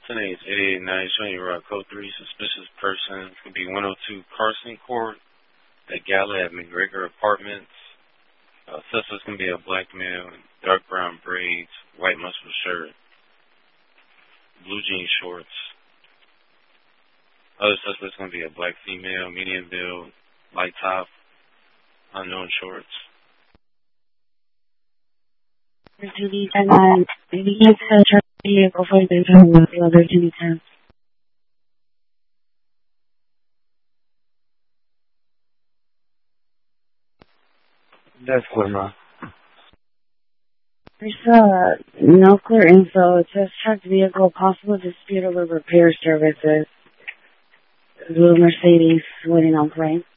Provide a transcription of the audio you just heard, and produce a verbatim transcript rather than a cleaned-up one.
ten eight eight eight nine, showing you around code three, suspicious person. It's going to be one oh two Carson Court, at Gala at McGregor Apartments. Uh, suspect's going to be a black male, dark brown braids, white muscle shirt, blue jean shorts. Other suspect's going to be a black female, medium build, light top, unknown shorts. Duty ten nine, maybe you can search the vehicle for the with the other duty ten. That's clear, ma. There's uh, no clear info. It says tracked vehicle, possible dispute over repair services. Blue Mercedes waiting on claim.